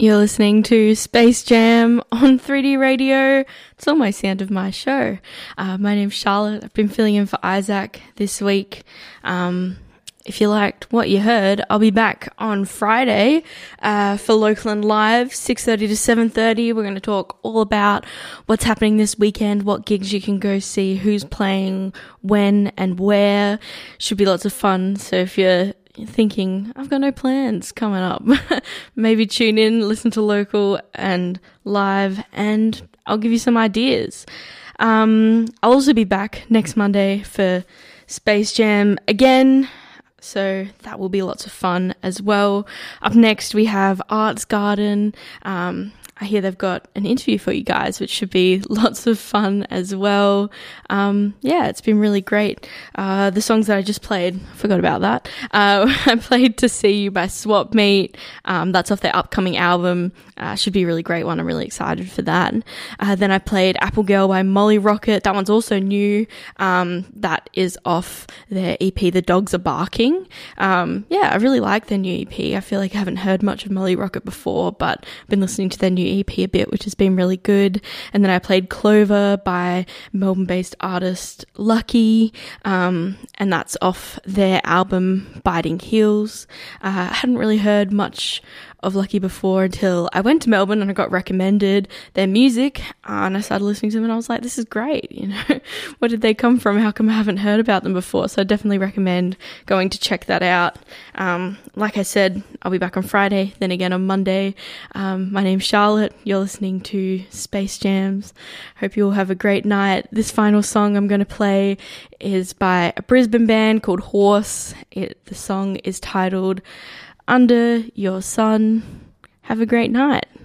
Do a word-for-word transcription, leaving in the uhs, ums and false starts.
You're listening to Space Jam on three D Radio. It's almost the end of my show. Uh, my name's Charlotte. I've been filling in for Isaac this week. Um, if you liked what you heard, I'll be back on Friday uh, for Localand Live, six thirty to seven thirty. We're going to talk all about what's happening this weekend, what gigs you can go see, who's playing, when and where. Should be lots of fun. So if you're thinking, I've got no plans coming up, maybe tune in, listen to local and live, and I'll give you some ideas. Um, I'll also be back next Monday for Space Jam again, so that will be lots of fun as well. Up next, we have Arts Garden. Um, I hear they've got an interview for you guys, which should be lots of fun as well. Um, yeah, it's been really great. Uh, the songs that I just played, I forgot about that. Uh, I played To See You by Swap Meet. Um, that's off their upcoming album. Uh, should be a really great one. I'm really excited for that. Uh, then I played Apple Girl by Molly Rocket. That one's also new. Um, that is off their E P, The Dogs Are Barking. Um, yeah, I really like their new E P. I feel like I haven't heard much of Molly Rocket before, but I've been listening to their new E P a bit, which has been really good. And then I played Clover by Melbourne-based artist Lucky, um, and that's off their album Biting Heels. Uh, I hadn't really heard much of Lucky before until I went to Melbourne and I got recommended their music, uh, and I started listening to them and I was like, this is great, you know, where did they come from? How come I haven't heard about them before? So I definitely recommend going to check that out. Um, like I said, I'll be back on Friday, then again on Monday. Um, my name's Charlotte. You're listening to Space Jams. Hope you all have a great night. This final song I'm going to play is by a Brisbane band called Horse. It, the song is titled Under Your Sun. Have a great night.